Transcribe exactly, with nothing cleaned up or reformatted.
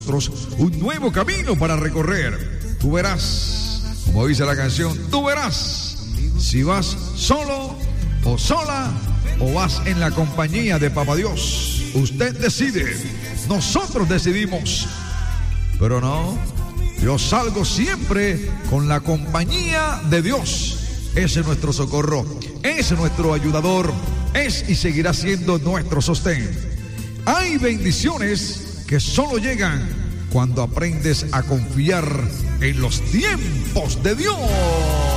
un nuevo camino para recorrer. Tú verás, como dice la canción, tú verás si vas solo o sola o vas en la compañía de Papá Dios. Usted decide, nosotros decidimos, pero no, yo salgo siempre con la compañía de Dios. Ese es nuestro socorro, ese es nuestro ayudador, es y seguirá siendo nuestro sostén. Hay bendiciones que solo llegan cuando aprendes a confiar en los tiempos de Dios.